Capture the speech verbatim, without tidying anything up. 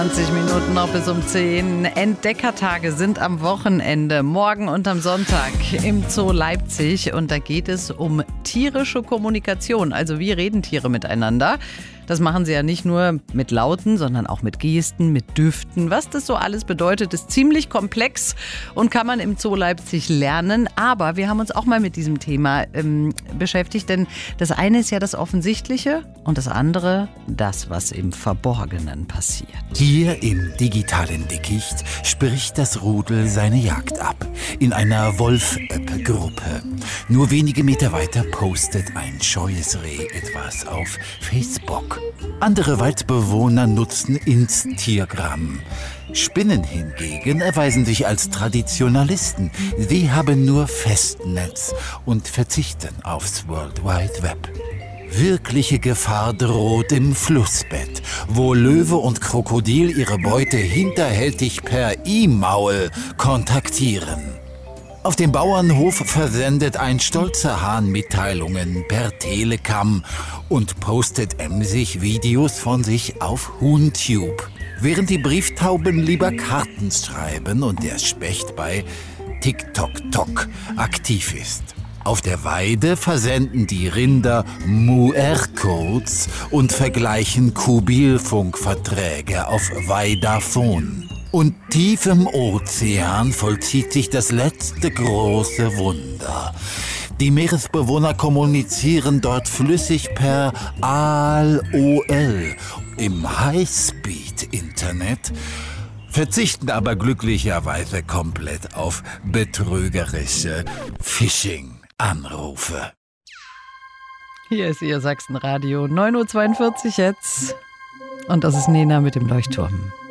zwanzig Minuten noch bis um zehn. Entdeckertage sind am Wochenende, morgen und am Sonntag im Zoo Leipzig. Und da geht es um tierische Kommunikation. Also wie reden Tiere miteinander? Das machen sie ja nicht nur mit Lauten, sondern auch mit Gesten, mit Düften. Was das so alles bedeutet, ist ziemlich komplex und kann man im Zoo Leipzig lernen. Aber wir haben uns auch mal mit diesem Thema ähm, beschäftigt, denn das eine ist ja das Offensichtliche und das andere das, was im Verborgenen passiert. Hier im digitalen Dickicht spricht das Rudel seine Jagd ab. In einer Wolf-App-Gruppe. Nur wenige Meter weiter postet ein scheues Reh etwas auf Facebook. Andere Waldbewohner nutzen Instagram. Spinnen hingegen erweisen sich als Traditionalisten. Sie haben nur Festnetz und verzichten aufs World Wide Web. Wirkliche Gefahr droht im Flussbett, wo Löwe und Krokodil ihre Beute hinterhältig per E-Mail kontaktieren. Auf dem Bauernhof versendet ein stolzer Hahn Mitteilungen per Telegram und postet emsig Videos von sich auf HuhnTube, während die Brieftauben lieber Karten schreiben und der Specht bei TikTok aktiv ist. Auf der Weide versenden die Rinder M R-Codes und vergleichen Mobilfunkverträge auf Vodafone. Und tief im Ozean vollzieht sich das letzte große Wunder. Die Meeresbewohner kommunizieren dort flüssig per A O L im Highspeed-Internet, verzichten aber glücklicherweise komplett auf betrügerische Phishing-Anrufe. Hier ist Ihr Sachsenradio, neun Uhr zweiundvierzig jetzt. Und das ist Nena mit dem Leuchtturm.